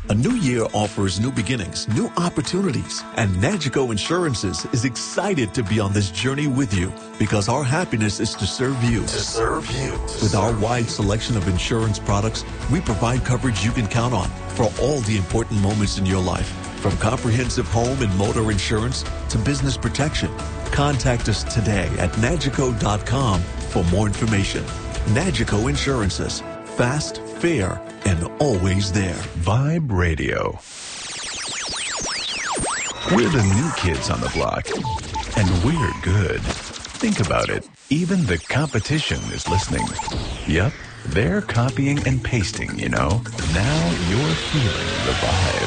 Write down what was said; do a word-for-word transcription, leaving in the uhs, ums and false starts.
A new year offers new beginnings, new opportunities, and Nagico Insurances is excited to be on this journey with you because our happiness is to serve you. To serve you. With our wide selection of insurance products, we provide coverage you can count on for all the important moments in your life. From comprehensive home and motor insurance to business protection. Contact us today at Nagico dot com for more information. Nagico Insurances. Fast, fair, and always there. Vibe Radio. We're the new kids on the block, and we're good. Think about it. Even the competition is listening. Yep, they're copying and pasting, you know. Now you're feeling the vibe.